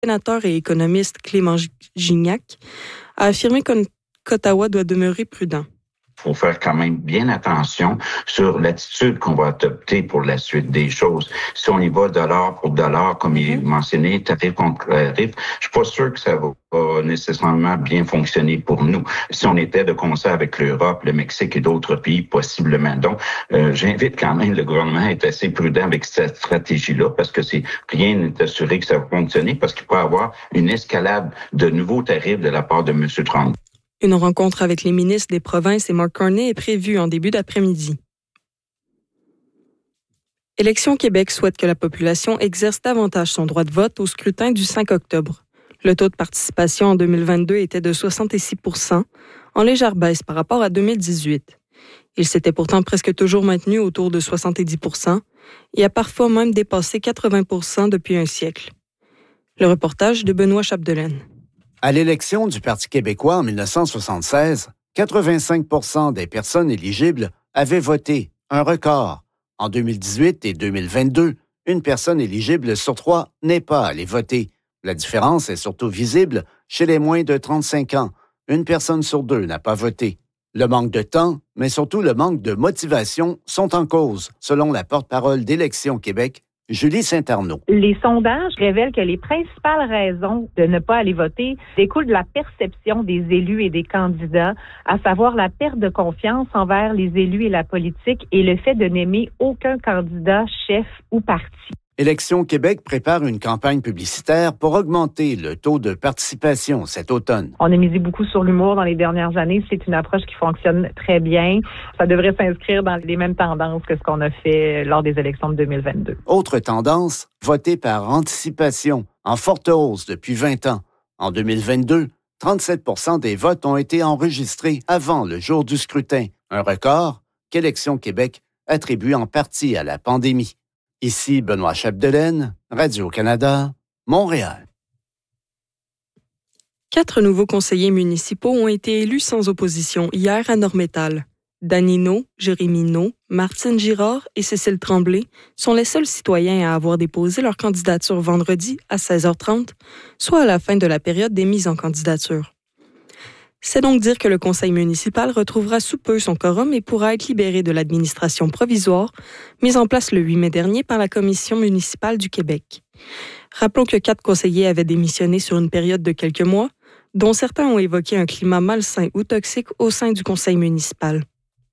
sénateur et économiste Clément Gignac a affirmé qu'Ottawa doit demeurer prudent. Il faut faire quand même bien attention sur l'attitude qu'on va adopter pour la suite des choses. Si on y va dollar pour dollar, comme il est mentionné, tarif contre tarif, je suis pas sûr que ça va nécessairement bien fonctionner pour nous. Si on était de concert avec l'Europe, le Mexique et d'autres pays, possiblement. Donc, j'invite quand même le gouvernement à être assez prudent avec cette stratégie-là, parce que rien n'est assuré que ça va fonctionner, parce qu'il peut y avoir une escalade de nouveaux tarifs de la part de M. Trump. Une rencontre avec les ministres des provinces et Mark Carney est prévue en début d'après-midi. Élections Québec souhaite que la population exerce davantage son droit de vote au scrutin du 5 octobre. Le taux de participation en 2022 était de 66 %, en légère baisse par rapport à 2018. Il s'était pourtant presque toujours maintenu autour de 70 % et a parfois même dépassé 80 % depuis un siècle. Le reportage de Benoît Chapdelaine. À l'élection du Parti québécois en 1976, 85 % des personnes éligibles avaient voté, un record. En 2018 et 2022, une personne éligible sur 3 n'est pas allée voter. La différence est surtout visible chez les moins de 35 ans. Une personne sur 2 n'a pas voté. Le manque de temps, mais surtout le manque de motivation sont en cause, selon la porte-parole d'Élections Québec, Julie Saint-Arnaud. Les sondages révèlent que les principales raisons de ne pas aller voter découlent de la perception des élus et des candidats, à savoir la perte de confiance envers les élus et la politique et le fait de n'aimer aucun candidat, chef ou parti. Élections Québec prépare une campagne publicitaire pour augmenter le taux de participation cet automne. On a misé beaucoup sur l'humour dans les dernières années. C'est une approche qui fonctionne très bien. Ça devrait s'inscrire dans les mêmes tendances que ce qu'on a fait lors des élections de 2022. Autre tendance, voter par anticipation, en forte hausse depuis 20 ans. En 2022, 37 % des votes ont été enregistrés avant le jour du scrutin, un record qu'Élections Québec attribue en partie à la pandémie. Ici Benoît Chapdelaine, Radio-Canada, Montréal. 4 nouveaux conseillers municipaux ont été élus sans opposition hier à Normétal. Danino, Jérémy No, Martine Girard et Cécile Tremblay sont les seuls citoyens à avoir déposé leur candidature vendredi à 16h30, soit à la fin de la période des mises en candidature. C'est donc dire que le conseil municipal retrouvera sous peu son quorum et pourra être libéré de l'administration provisoire mise en place le 8 mai dernier par la Commission municipale du Québec. Rappelons que 4 conseillers avaient démissionné sur une période de quelques mois, dont certains ont évoqué un climat malsain ou toxique au sein du conseil municipal.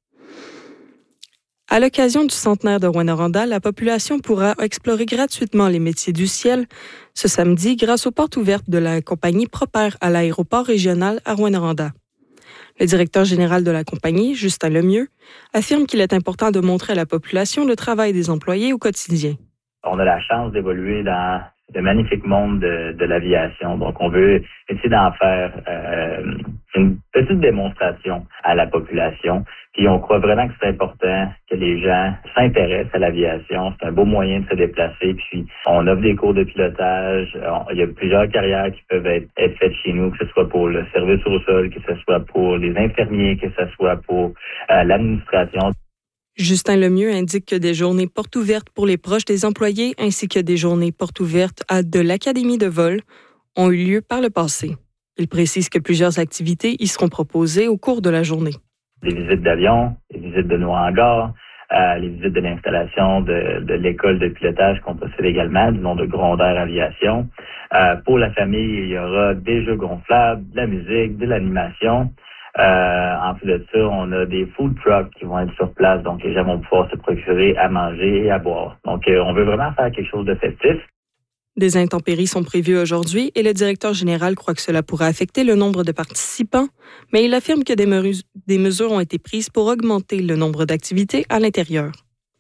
À l'occasion du centenaire de Rouyn-Noranda, la population pourra explorer gratuitement les métiers du ciel ce samedi grâce aux portes ouvertes de la compagnie Propère à l'aéroport régional à Rouyn-Noranda. Le directeur général de la compagnie, Justin Lemieux, affirme qu'il est important de montrer à la population le travail des employés au quotidien. On a la chance d'évoluer dans le magnifique monde de l'aviation. Donc, on veut essayer d'en faire une petite démonstration à la population. Puis, on croit vraiment que c'est important que les gens s'intéressent à l'aviation. C'est un beau moyen de se déplacer. Puis, on offre des cours de pilotage. Il y a plusieurs carrières qui peuvent être faites chez nous, que ce soit pour le service au sol, que ce soit pour les infirmiers, que ce soit pour l'administration. Justin Lemieux indique que des journées portes ouvertes pour les proches des employés ainsi que des journées portes ouvertes de l'Académie de vol ont eu lieu par le passé. Il précise que plusieurs activités y seront proposées au cours de la journée. Des visites d'avion, des visites de nos hangars, les visites de l'installation de l'école de pilotage qu'on possède également, du nom de Grondeur Aviation. Pour la famille, il y aura des jeux gonflables, de la musique, de l'animation. En plus de ça, on a des food trucks qui vont être sur place, donc les gens vont pouvoir se procurer à manger et à boire. Donc, on veut vraiment faire quelque chose de festif. Des intempéries sont prévues aujourd'hui et le directeur général croit que cela pourrait affecter le nombre de participants, mais il affirme que des mesures ont été prises pour augmenter le nombre d'activités à l'intérieur.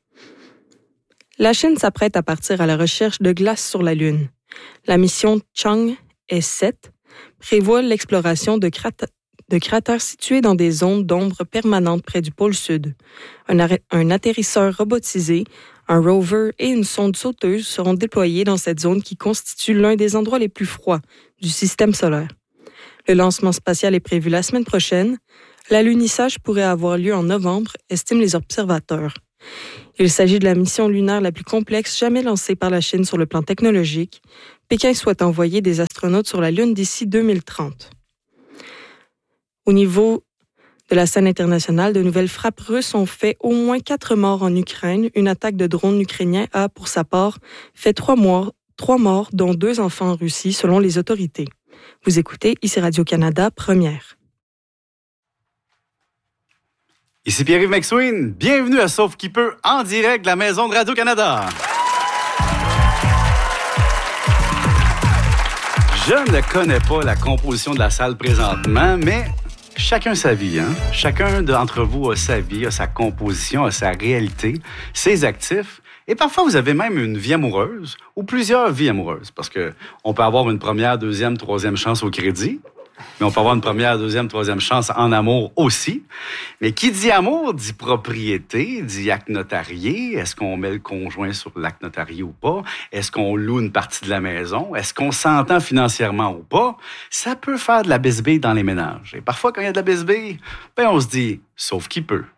La Chine s'apprête à partir à la recherche de glace sur la Lune. La mission Chang'e 7 prévoit l'exploration de cratères situés dans des zones d'ombre permanentes près du pôle sud. Un atterrisseur robotisé, un rover et une sonde sauteuse seront déployés dans cette zone qui constitue l'un des endroits les plus froids du système solaire. Le lancement spatial est prévu la semaine prochaine. L'alunissage pourrait avoir lieu en novembre, estiment les observateurs. Il s'agit de la mission lunaire la plus complexe jamais lancée par la Chine sur le plan technologique. Pékin souhaite envoyer des astronautes sur la Lune d'ici 2030. Au niveau de la scène internationale, de nouvelles frappes russes ont fait au moins 4 morts en Ukraine. Une attaque de drones ukrainiens a, pour sa part, fait 3 morts, dont 2 enfants en Russie, selon les autorités. Vous écoutez ici Radio-Canada, première. Ici Pierre-Yves McSween, bienvenue à Sauf qui peut, en direct de la maison de Radio-Canada. Je ne connais pas la composition de la salle présentement, mais chacun sa vie, hein? Chacun d'entre vous a sa vie, a sa composition, a sa réalité, ses actifs. Et parfois, vous avez même une vie amoureuse ou plusieurs vies amoureuses, parce qu'on peut avoir une première, deuxième, troisième chance au crédit, mais on peut avoir une première, deuxième, troisième chance en amour aussi. Mais qui dit amour dit propriété, dit acte notarié. Est-ce qu'on met le conjoint sur l'acte notarié ou pas? Est-ce qu'on loue une partie de la maison? Est-ce qu'on s'entend financièrement ou pas? Ça peut faire de la bisbille dans les ménages. Et parfois, quand il y a de la bisbille, on se dit, sauf qui peut.